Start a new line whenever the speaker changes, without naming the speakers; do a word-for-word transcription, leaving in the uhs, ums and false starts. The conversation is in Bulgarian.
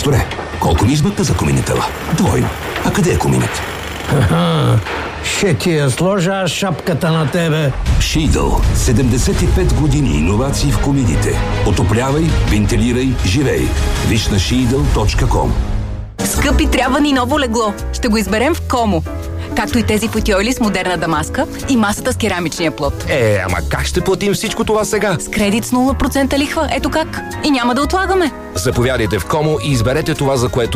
Майсторе, колко ми измъкна за коминитела? Двойно. А къде е коминът?
Ха-ха. Ще ти я сложа аз шапката на тебе.
Шидъл. седемдесет и пет години иновации в комините. Отоплявай, вентилирай, живей. Виж на шидъл точка ком.
Скъпи, трябва ни ново легло. Ще го изберем в Комо. Както и тези футиойли с модерна дамаска и масата с керамичния плод.
Е, ама как ще платим всичко това сега?
С кредит с нула процента лихва. Ето как. И няма да отлагаме.
Заповядайте в Комо и изберете това, за което